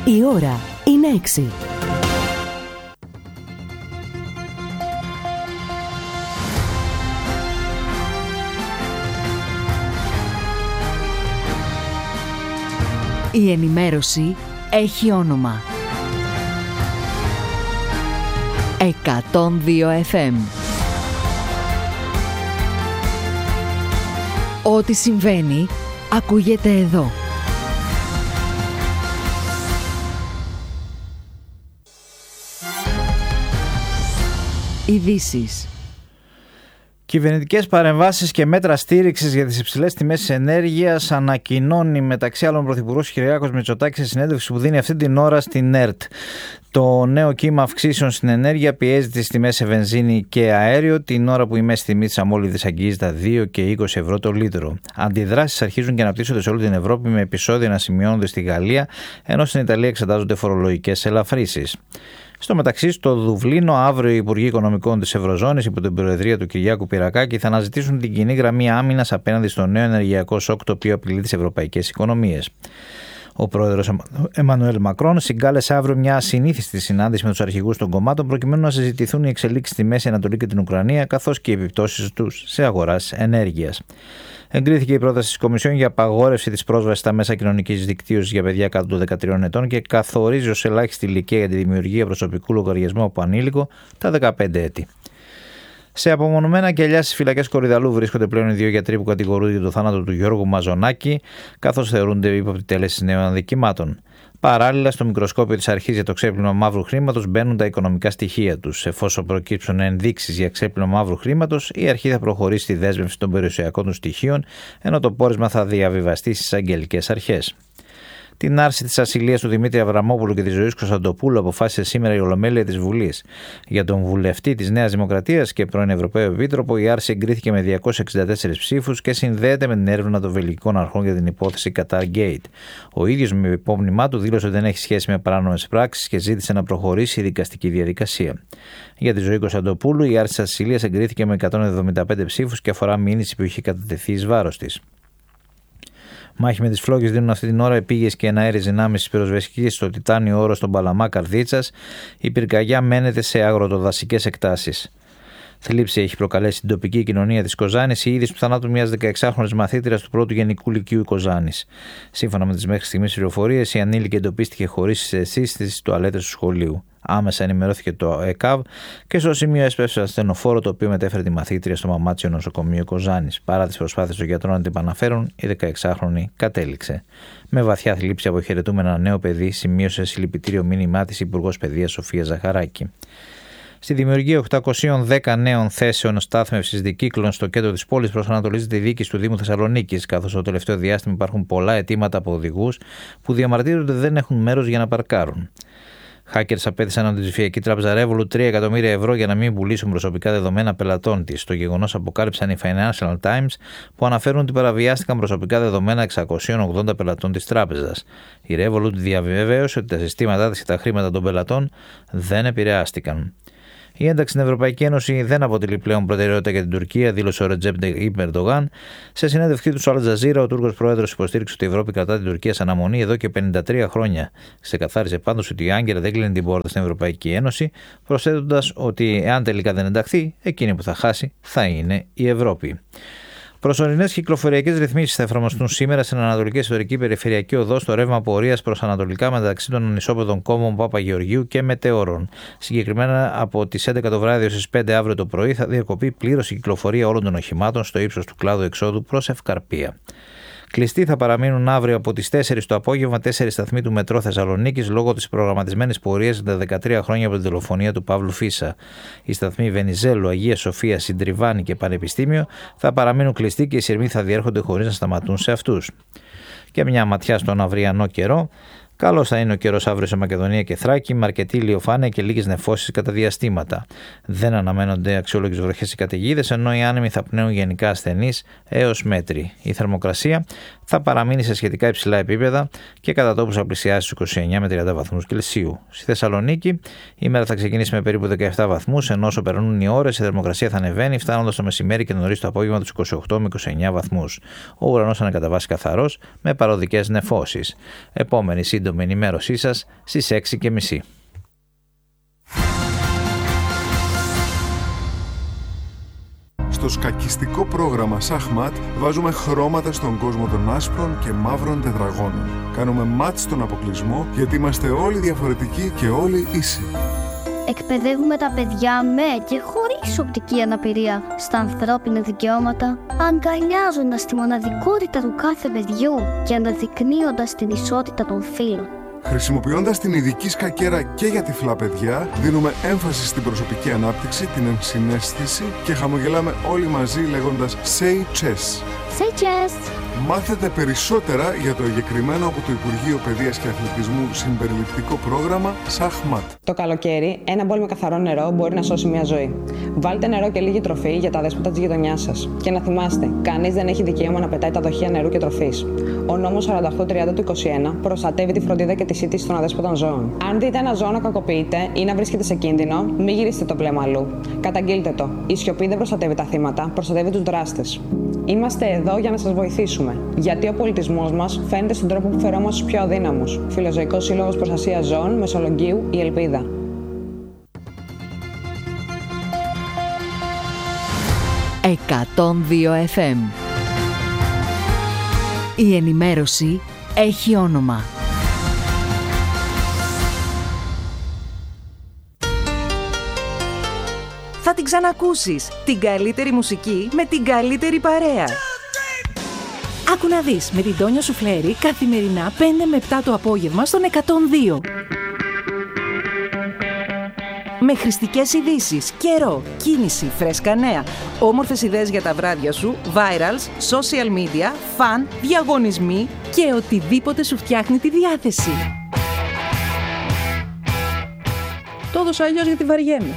Η ώρα είναι 6. Η ενημέρωση έχει όνομα. 102 FM. Ό,τι συμβαίνει, ακούγεται εδώ. Ειδήσεις. Κυβερνητικές παρεμβάσεις και μέτρα στήριξης για τις υψηλές τιμές της ενέργειας, ανακοινώνει μεταξύ άλλων ο Πρωθυπουργός Κυριάκος Μητσοτάκης σε συνέντευξη που δίνει αυτή την ώρα στην ΕΡΤ. Το νέο κύμα αυξήσεων στην ενέργεια πιέζει τις τιμές σε βενζίνη και αέριο, την ώρα που η μέση τιμή της αμόλυδης αγγίζει τα 2 και 20 ευρώ το λίτρο. Αντιδράσεις αρχίζουν και αναπτύσσονται σε όλη την Ευρώπη, με επεισόδια να σημειώνονται στη Γαλλία, ενώ στην Ιταλία εξετάζονται φορολογικές ελαφρύσεις. Στο μεταξύ, στο Δουβλίνο, αύριο οι Υπουργοί Οικονομικών της Ευρωζώνης, υπό την προεδρία του Κυριάκου Πυρακάκη, θα αναζητήσουν την κοινή γραμμή άμυνας απέναντι στο νέο ενεργειακό σοκ, το οποίο απειλεί τις ευρωπαϊκές οικονομίες. Ο πρόεδρος Εμμανουέλ Μακρόν συγκάλεσε αύριο μια ασυνήθιστη συνάντηση με τους αρχηγούς των κομμάτων, προκειμένου να συζητηθούν οι εξελίξεις στη Μέση Ανατολή και την Ουκρανία, καθώς και οι επιπτώσεις τους σε αγοράς ενέργειας. Εγκρίθηκε η πρόταση της Κομισιόν για απαγόρευση της πρόσβασης στα μέσα κοινωνικής δικτύωσης για παιδιά κάτω των 13 ετών και καθορίζει ως ελάχιστη ηλικία για τη δημιουργία προσωπικού λογαριασμού από ανήλικο τα 15 έτη. Σε απομονωμένα κελιά στις φυλακές Κορυδαλού βρίσκονται πλέον οι δύο γιατροί που κατηγορούνται για το θάνατο του Γιώργου Μαζονάκη, καθώς θεωρούνται ύποπτοι τέλεσης νέων αδικημάτων. Παράλληλα, στο μικροσκόπιο της αρχής για το ξέπλυμα μαύρου χρήματος μπαίνουν τα οικονομικά στοιχεία τους. Εφόσον προκύψουν ενδείξεις για ξέπλυμα μαύρου χρήματος, η αρχή θα προχωρήσει στη δέσμευση των περιουσιακών του στοιχείων, ενώ το πόρισμα θα διαβιβαστεί στις αγγελικές αρχές. Την άρση της ασυλίας του Δημήτρη Αβραμόπουλου και της Ζωής Κωνσταντοπούλου αποφάσισε σήμερα η Ολομέλεια της Βουλής. Για τον βουλευτή της Νέας Δημοκρατίας και πρώην Ευρωπαίο Επίτροπο, η άρση εγκρίθηκε με 264 ψήφους και συνδέεται με την έρευνα των βελγικών αρχών για την υπόθεση Qatar Gate. Ο ίδιος με υπόμνημά του δήλωσε ότι δεν έχει σχέση με παράνομες πράξεις και ζήτησε να προχωρήσει η δικαστική διαδικασία. Για τη Ζωή Κωνσταντοπούλου, η άρση της ασυλίας εγκρίθηκε με 175 ψήφους και αφορά μήνυση που είχε κατατεθεί εις βάρος της. Μάχη με τις φλόγες δίνουν αυτή την ώρα επίγειες και εναέριες δυνάμεις της πυροσβεστικής στο Τιτάνιο Όρο στον Παλαμά Καρδίτσας. Η πυρκαγιά μένεται σε αγροτοδασικές εκτάσεις. Θλίψη έχει προκαλέσει την τοπική κοινωνία της Κοζάνης η είδηση του θανάτου μιας 16χρονης μαθήτριας του πρώτου Γενικού Λυκείου Κοζάνης. Σύμφωνα με τις μέχρι στιγμής πληροφορίες, η ανήλικη εντοπίστηκε χωρίς αισθήσεις στις τουαλέτες του σχολείου. Άμεσα ενημερώθηκε το ΕΚΑΒ και στο σημείο έσπευσε ασθενοφόρο, το οποίο μετέφερε τη μαθήτρια στο Μαμάτσιο Νοσοκομείο Κοζάνης. Παρά τις προσπάθειες των γιατρών να την επαναφέρουν, η 16χρονη κατέληξε. Με βαθιά θλίψη αποχαιρετούμε ένα νέο παιδί, σημείωσε συλληπιτήριο μήνυμά της Υπουργός Παιδείας Σοφία Ζαχαράκη. Στη δημιουργία 810 νέων θέσεων στάθμευσης δικύκλων στο κέντρο της πόλης προσανατολίζεται η διοίκηση του Δήμου Θεσσαλονίκης, καθώς το τελευταίο διάστημα υπάρχουν πολλά αιτήματα από οδηγούς που διαμαρτύρονται ότι δεν έχουν μέρος για να παρκάρουν. Hackers απέθησαν από την ψηφιακή τράπεζα Revolut 3 εκατομμύρια ευρώ για να μην πουλήσουν προσωπικά δεδομένα πελατών της. Το γεγονός αποκάλυψαν οι Financial Times, που αναφέρουν ότι παραβιάστηκαν προσωπικά δεδομένα 680 πελατών της τράπεζας. Η Revolut διαβεβαίωσε ότι τα συστήματά της και τα χρήματα των πελατών δεν επηρεάστηκαν. Η ένταξη στην Ευρωπαϊκή Ένωση δεν αποτελεί πλέον προτεραιότητα για την Τουρκία, δήλωσε ο Ρετζέπ Ταγιπ Ερντογάν. Σε συνέντευξή του στο Αλ Τζαζίρα, ο Τούρκος πρόεδρος υποστήριξε ότι η Ευρώπη κρατά την Τουρκία σε αναμονή εδώ και 53 χρόνια. Ξεκαθάρισε πάντως ότι η Άγκυρα δεν κλείνει την πόρτα στην Ευρωπαϊκή Ένωση, προσθέτοντας ότι εάν τελικά δεν ενταχθεί, εκείνη που θα χάσει θα είναι η Ευρώπη. Προσωρινές κυκλοφοριακές ρυθμίσεις θα εφαρμοστούν σήμερα στην Ανατολική Εσωτερική Περιφερειακή Οδό στο ρεύμα πορείας προς ανατολικά μεταξύ των ανισόπεδων κόμμων Παπαγεωργίου και Μετεώρων. Συγκεκριμένα από τις 11 το βράδυ ως τις 5 αύριο το πρωί θα διακοπεί πλήρως η κυκλοφορία όλων των οχημάτων στο ύψος του κλάδου εξόδου προς Ευκαρπία. Κλειστοί θα παραμείνουν αύριο από τις 4 το απόγευμα 4 σταθμοί του Μετρό Θεσσαλονίκης λόγω της προγραμματισμένης πορείας για τα 13 χρόνια από τη δολοφονία του Παύλου Φίσα. Οι σταθμοί Βενιζέλου, Αγία Σοφία, Συντριβάνη και Πανεπιστήμιο θα παραμείνουν κλειστοί και οι σειρμοί θα διέρχονται χωρίς να σταματούν σε αυτούς. Και μια ματιά στον αυριανό καιρό. Καλός θα είναι ο καιρός αύριο σε Μακεδονία και Θράκη, με αρκετή ηλιοφάνεια και λίγες νεφώσεις κατά διαστήματα. Δεν αναμένονται αξιόλογες βροχές ή καταιγίδες, ενώ οι άνεμοι θα πνέουν γενικά ασθενείς έως μέτρη. Η θερμοκρασία θα παραμείνει σε σχετικά υψηλά επίπεδα και κατά τόπους θα πλησιάσει στους 29 με 30 βαθμούς Κελσίου. Στη Θεσσαλονίκη η μέρα θα ξεκινήσει με περίπου 17 βαθμούς, ενώ όσο περνούν οι ώρες η θερμοκρασία θα ανεβαίνει, φτάνοντας το μεσημέρι και νωρίς το απόγευμα τους 28 με 29 βαθμούς. Ο ουρανός θα είναι κατά βάση καθαρός με παροδικές νεφώσεις. Επόμενη σύντομη σύντομη ενημέρωσή σας στις 6:30. Στο σκακιστικό πρόγραμμα Σαχμάτ βάζουμε χρώματα στον κόσμο των άσπρων και μαύρων τετραγώνων. Κάνουμε μάτς στον αποκλεισμό γιατί είμαστε όλοι διαφορετικοί και όλοι ίσοι. Εκπαιδεύουμε τα παιδιά με και χωρίς οπτική αναπηρία στα ανθρώπινα δικαιώματα, αγκαλιάζοντας τη μοναδικότητα του κάθε παιδιού και αναδεικνύοντας την ισότητα των φύλων. Χρησιμοποιώντας την ειδική σκακέρα και για τυφλά παιδιά, δίνουμε έμφαση στην προσωπική ανάπτυξη, την ενσυναίσθηση και χαμογελάμε όλοι μαζί λέγοντας «Say chess». Say chess! Μάθετε περισσότερα για το εγκεκριμένο από το Υπουργείο Παιδείας και Αθλητισμού συμπεριληπτικό πρόγραμμα Σαχμάτ. Το καλοκαίρι, ένα μπολ με καθαρό νερό μπορεί να σώσει μια ζωή. Βάλτε νερό και λίγη τροφή για τα δέσποτα της γειτονιάς σας. Και να θυμάστε, κανείς δεν έχει δικαίωμα να πετάει τα δοχεία νερού και τροφής. Ο νόμος 4830 του 21 προστατεύει τη φροντίδα και τη σύντηση των αδέσποτων ζώων. Αν δείτε ένα ζώο να κακοποιείται ή να βρίσκεται σε κίνδυνο, μην γυρίσετε το βλέμμα αλλού. Καταγγείλτε το. Η σιωπή δεν προστατεύει τα θύματα, προστατεύει τους δράστες. Είμαστε εδώ για να σας βοηθήσουμε. Γιατί ο πολιτισμός μας φαίνεται στον τρόπο που φερόμαστε στους πιο αδύναμους. Φιλοζωικός Σύλλογος Προστασίας Ζώων, Μεσολογγίου, η Ελπίδα. «102 FM». Η ενημέρωση έχει όνομα. Θα την ξανακούσεις. Την καλύτερη μουσική με την καλύτερη παρέα. Άκου να δεις με την Τόνια Σουφλέρη καθημερινά 5 με 7 το απόγευμα στον 102. Με χρηστικές ειδήσεις, καιρό, κίνηση, φρέσκα νέα, όμορφες ιδέες για τα βράδια σου, virals, social media, φαν, διαγωνισμοί και οτιδήποτε σου φτιάχνει τη διάθεση. Το έδωσα αλλιώς γιατί βαριέμαι.